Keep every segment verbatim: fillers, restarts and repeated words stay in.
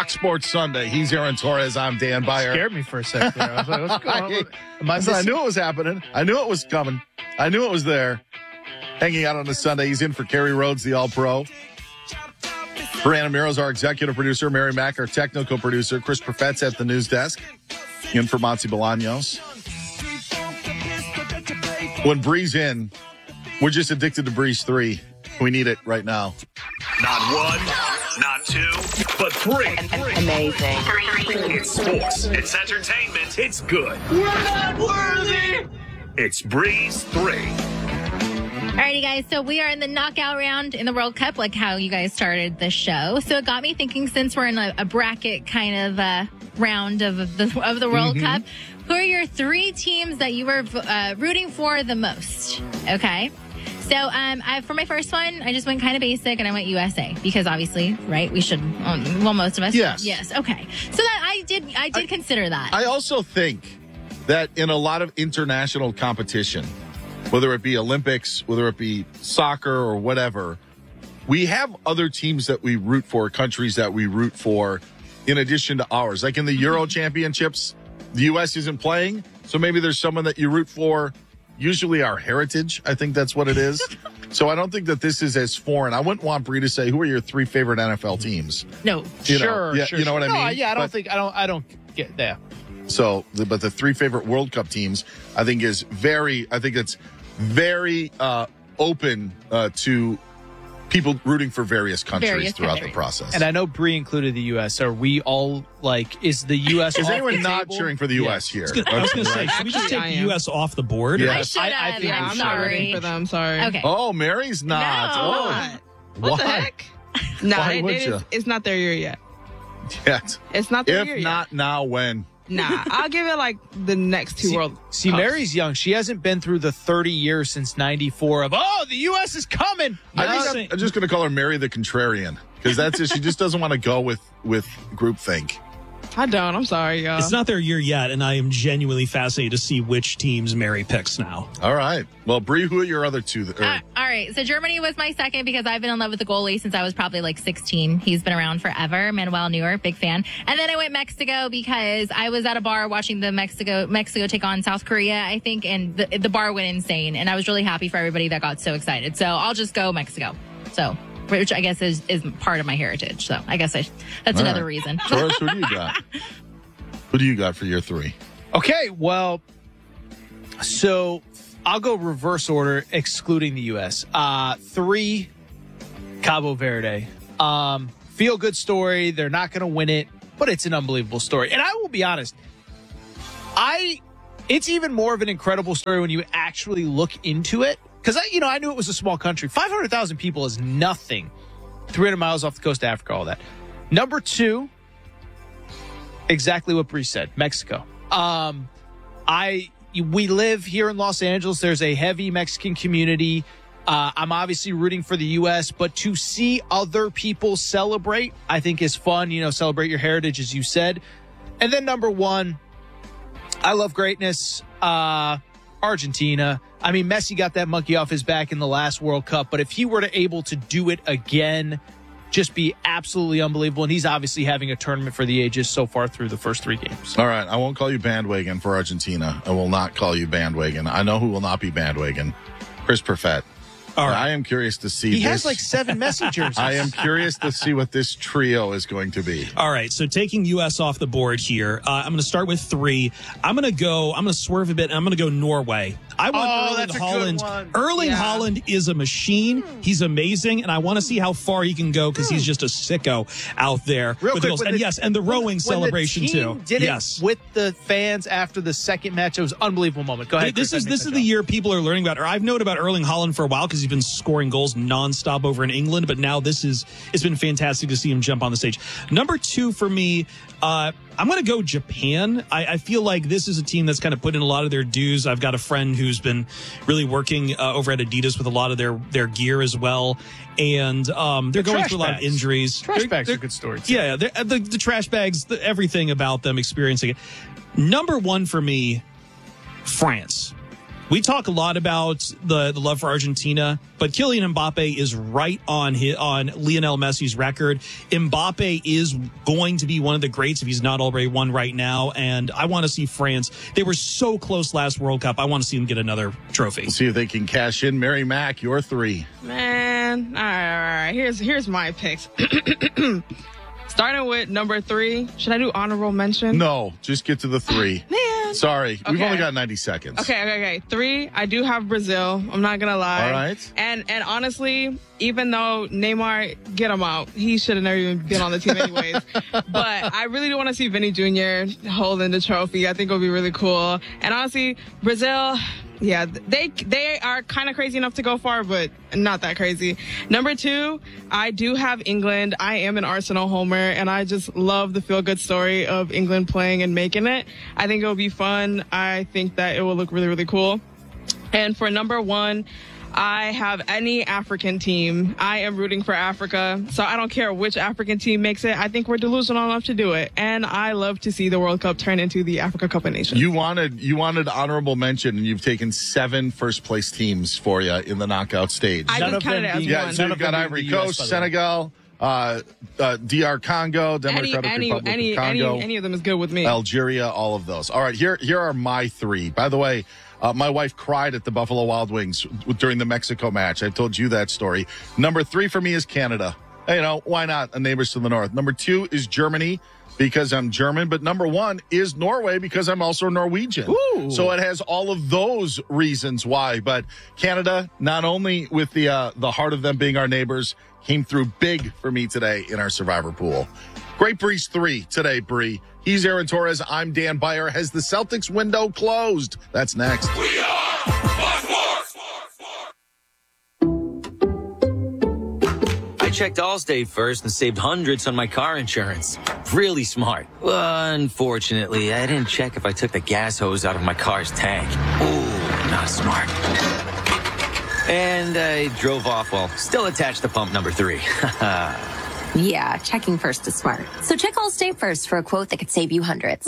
Sports Sunday. He's Aaron Torres. I'm Dan Byer. Scared me for a second there. I was like, what's going on? Am I I, I knew it was happening. I knew it was coming. I knew it was there. Hanging out on a Sunday. He's in for Kerry Rhodes, the All-Pro. Brianna Miro's our executive producer. Mary Mack, our technical producer. Chris Perfett's at the news desk. In for Monty Bolaños. When Bree's in, we're just addicted to Breeze three. We need it right now. Not one, not two, but three. Amazing. It's sports. It's entertainment. It's good. We're not worthy. It's Breeze three. Alrighty, guys. So we are in the knockout round in the World Cup, like how you guys started the show. So it got me thinking, since we're in a, a bracket kind of uh, round of the of the World mm-hmm. Cup, who are your three teams that you were uh, rooting for the most? Okay. So um, I, for my first one, I just went kind of basic, and I went U S A because obviously, right? We should. Um, well, most of us. Yes. Yes. Okay. So that I did. I did I, consider that. I also think that in a lot of international competition, whether it be Olympics, whether it be soccer or whatever, we have other teams that we root for, countries that we root for, in addition to ours. Like in the Euro Championships, the U S isn't playing, so maybe there's someone that you root for. Usually our heritage, I think that's what it is. So I don't think that this is as foreign. I wouldn't want Bree to say, who are your three favorite N F L teams? No. You sure, know, yeah, sure. You know what I mean? No, yeah, I don't but, think, I don't, I don't get that. So, but the three favorite World Cup teams, I think is very, I think it's very uh, open uh, to people rooting for various countries various throughout countries. the process. And I know Bree included the U S. Are we all like, is the U S Is off anyone the not table? cheering for the U S Yes. here? I was going to Okay. say, should we just take Actually, the I U S off the board? Yeah. I should have. I- I think yeah, we I'm should. I'm not sorry. rooting for them. Sorry. Okay. Oh, Mary's not. No. Oh, What the why? heck? No, Why it, would it you? is, it's not their year yet. Yet. It's not their year If not now, when? yet. Nah, I'll give it like the next two See, World see Cups. Mary's young. She hasn't been through the thirty years since ninety-four of, oh, the U S is coming. I No. think I'm, I'm just going to call her Mary the Contrarian because that's it. She just doesn't want to go with, with groupthink. I don't. I'm sorry, y'all. It's not their year yet, and I am genuinely fascinated to see which teams Mary picks now. All right. Well, Bree, who are your other two? That, or, Uh, all right. So Germany was my second because I've been in love with the goalie since I was probably like sixteen. He's been around forever. Manuel Neuer, big fan. And then I went Mexico because I was at a bar watching the Mexico Mexico take on South Korea, I think, and the, the bar went insane. And I was really happy for everybody that got so excited. So I'll just go Mexico. So, which I guess is, is part of my heritage. So I guess I, that's All another right. reason. Taurus, who do you got? Who do you got for your three? Okay, well, so I'll go reverse order, excluding the U S. Uh, three, Cabo Verde. Um, feel good story. They're not going to win it, but it's an unbelievable story. And I will be honest, I it's even more of an incredible story when you actually look into it. Because I, you know, I knew it was a small country. five hundred thousand people is nothing. three hundred miles off the coast of Africa, all that. Number two, exactly what Bree said, Mexico. Um, I we live here in Los Angeles. There's a heavy Mexican community. Uh, I'm obviously rooting for the U S, but to see other people celebrate, I think is fun. You know, celebrate your heritage, as you said. And then number one, I love greatness. Uh, Argentina. I mean, Messi got that monkey off his back in the last World Cup, but if he were to able to do it again, just be absolutely unbelievable. And he's obviously having a tournament for the ages so far through the first three games. All right. I won't call you bandwagon for Argentina. I will not call you bandwagon. I know who will not be bandwagon. Chris Perfett. All right. I am curious to see He this. has like seven Messi jerseys. I am curious to see what this trio is going to be. All right, so taking U S off the board here, uh, I'm going to start with three. I'm going to go, I'm going to swerve a bit, and I'm going to go Norway. I want Oh, Erling that's a good Haaland. one. Erling Yeah. Haaland is a machine. He's amazing, and I want to see how far he can go because he's just a sicko out there. Real with quick, the goals. when And the- yes, and the when rowing when the celebration team too. Did yes. it with the fans after the second match. It was an unbelievable moment. Go ahead. This Chris, is I this think is that's the year people are learning about, or I've known about Erling Haaland for a while because he's been scoring goals nonstop over in England. But now this is it's been fantastic to see him jump on the stage. Number two for me, uh, I'm going to go Japan. I, I feel like this is a team that's kind of put in a lot of their dues. I've got a friend who's been really working uh, over at Adidas with a lot of their their gear as well, and um, they're The going trash through a lot of bags. injuries. Trash They're- bags are they're- a good story, too. Yeah, they're- the the trash bags, the, everything about them experiencing it. Number one for me, France. We talk a lot about the, the love for Argentina, but Kylian Mbappe is right on his, on Lionel Messi's record. Mbappe is going to be one of the greats if he's not already one right now, and I want to see France. They were so close last World Cup. I want to see them get another trophy. We'll see if they can cash in. Mary Mack, your three. Man, all right, all right. Here's here's my picks. Starting with number three. Should I do honorable mention? No, just get to the three. Man. Sorry, we've Okay. only got ninety seconds. Okay, okay, okay. Three, I do have Brazil. I'm not gonna lie. All right. And and honestly, even though Neymar, get him out. He should have never even been on the team anyways. But I really do want to see Vinny Junior holding the trophy. I think it would be really cool. And honestly, Brazil, yeah, they they are kind of crazy enough to go far, but not that crazy. Number two, I do have England. I am an Arsenal homer, and I just love the feel-good story of England playing and making it. I think it will be fun. I think that it will look really, really cool. And for number one, I have any African team. I am rooting for Africa, so I don't care which African team makes it. I think we're delusional enough to do it, and I love to see the World Cup turn into the Africa Cup of Nations. You wanted you wanted honorable mention, and you've taken seven first place teams for you in the knockout stage. I None just of them counted it as being- yeah, one. so None you've of got them Ivory being the U S, Coast, by the way. Senegal, uh, uh, D R Congo, any, Democratic any, Republic any, of Congo, any, any of them is good with me. Algeria, all of those. All right, here here are my three. By the way, uh, my wife cried at the Buffalo Wild Wings during the Mexico match. I've told you that story. Number three for me is Canada. You know, why not? A neighbors to the north. Number two is Germany because I'm German. But number one is Norway because I'm also Norwegian. Ooh. So it has all of those reasons why. But Canada, not only with the uh, the heart of them being our neighbors, came through big for me today in our survivor pool. Great Breeze three today, Bree. He's Aaron Torres. I'm Dan Beyer. Has the Celtics window closed? That's next. We are Fox I checked Allstate first and saved hundreds on my car insurance. Really smart. Unfortunately, I didn't check if I took the gas hose out of my car's tank. Ooh, not smart. And I drove off while still attached to pump number three. Yeah, checking first is smart. So check Allstate first for a quote that could save you hundreds.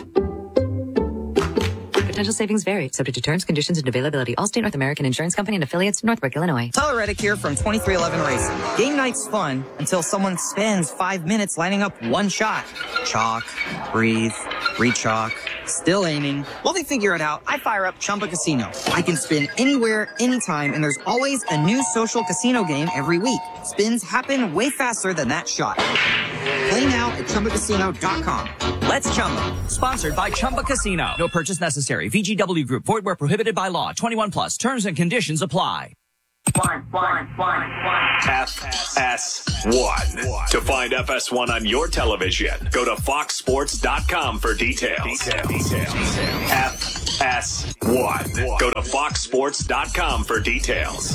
Potential savings vary, subject to terms, conditions, and availability. Allstate North American Insurance Company and affiliates, Northbrook, Illinois. Tyler Reddick here from twenty-three eleven Racing. Game night's fun until someone spends five minutes lining up one shot. Chalk, breathe, re-chalk, still aiming. While they figure it out, I fire up Chumba Casino. I can spin anywhere, anytime, and there's always a new social casino game every week. Spins happen way faster than that shot. Play now at Chumba Casino dot com. Let's Chumba. Sponsored by Chumba Casino. No purchase necessary. V G W Group. Void where prohibited by law. twenty-one plus. Terms and conditions apply. One, one, one, one. F S one. To find F S one on your television, go to fox sports dot com for details. Details. Details. F S one. Go to fox sports dot com for details.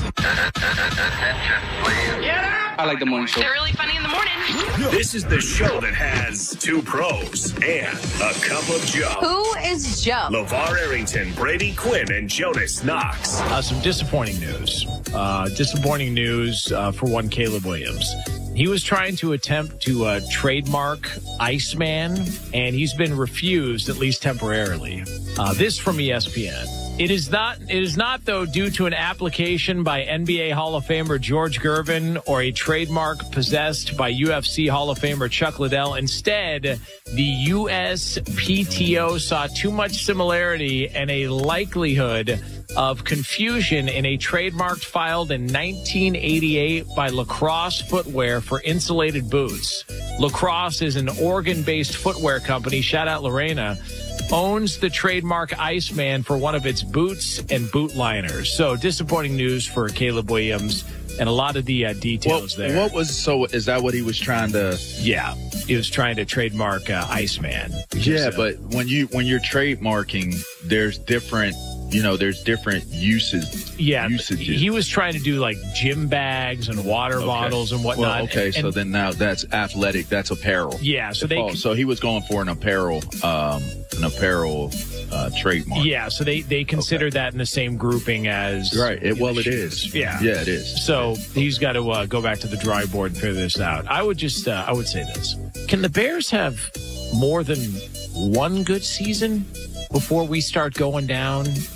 I like the morning show. They're really funny in the morning. This is the show that has two pros and a cup of Joe. Who is Joe? LeVar Arrington, Brady Quinn, and Jonas Knox. Uh, some disappointing news. Uh, disappointing news uh, for one Caleb Williams. He was trying to attempt to uh, trademark Iceman, and he's been refused, at least temporarily. Uh, this from E S P N. It is not, it is not, though, due to an application by N B A Hall of Famer George Gervin or a trademark possessed by U F C Hall of Famer Chuck Liddell. Instead, the U S P T O saw too much similarity and a likelihood of confusion in a trademark filed in nineteen eighty-eight by Lacrosse Footwear for insulated boots. Lacrosse is an Oregon-based footwear company, shout out Lorena, owns the trademark Iceman for one of its boots and boot liners. So disappointing news for Caleb Williams and a lot of the uh, details what, there. What was, so is that what he was trying to? Yeah, he was trying to trademark uh, Iceman. Yeah, So- but when you, when you're trademarking, there's different, you know, there's different uses. Yeah, usages. he was trying to do like gym bags and water Okay. bottles and whatnot. Well, okay, and, so and- then now that's athletic. That's apparel. Yeah, so they Oh, so he was going for an apparel, um, an apparel uh, trademark. yeah, so they they consider that in the same grouping as Right. It, well, it is. Yeah, Yeah, it is. So he's got to uh, go back to the drawing board and figure this out. I would just, uh, I would say this: can the Bears have more than one good season before we start going down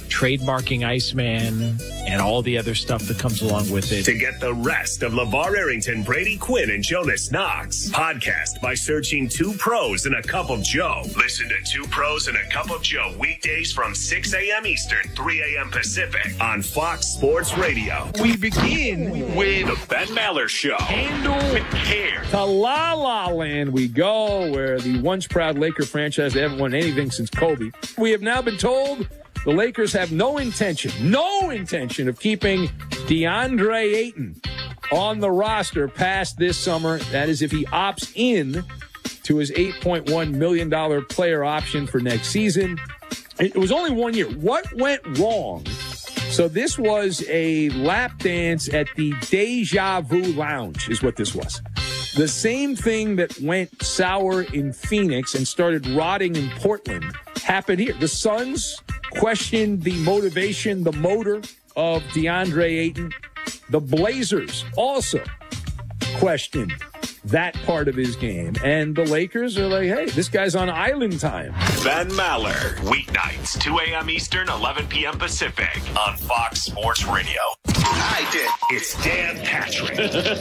trademarking Iceman and all the other stuff that comes along with it. To get the rest of LeVar Arrington, Brady Quinn, and Jonas Knox, podcast by searching Two Pros and a Cup of Joe. Listen to Two Pros and a Cup of Joe weekdays from six a.m. Eastern, three a.m. Pacific on Fox Sports Radio. We begin with The Ben Maller Show. Handle with care. To La La Land we go, where the once proud Laker franchise, they haven't won anything since Kobe. We have now been told the Lakers have no intention, no intention of keeping DeAndre Ayton on the roster past this summer. That is if he opts in to his eight point one million dollars player option for next season. It was only one year. What went wrong? So this was a lap dance at the Deja Vu Lounge is what this was. The same thing that went sour in Phoenix and started rotting in Portland happened here. The Suns questioned the motivation, the motor of DeAndre Ayton. The Blazers also questioned that part of his game. And the Lakers are like, hey, this guy's on island time. Ben Maller, weeknights, two a.m. Eastern, eleven p.m. Pacific on Fox Sports Radio. I did. It's Dan Patrick.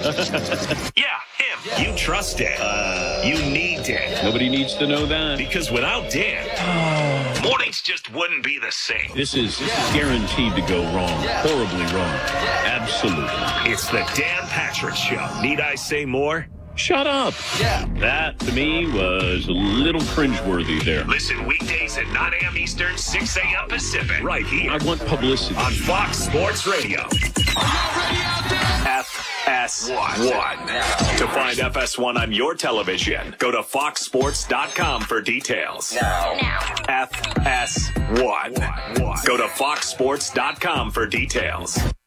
Yeah, him. Yeah. You trust Dan. Uh, you need Dan. Nobody needs to know that. Because without Dan, oh. mornings just wouldn't be the same. This is, this is guaranteed to go wrong. Yeah. Horribly wrong. Yeah. Absolutely. It's the Dan Patrick Show. Need I say more? Shut up. Yeah. That, to me, was a little cringeworthy there. Listen weekdays at nine a.m. Eastern, six a.m. Pacific. Right here. I want publicity. On Fox Sports Radio. Are y'all ready out there? F S one. To find F S one on your television, go to fox sports dot com for details. Now. now. F S one. Go to fox sports dot com for details.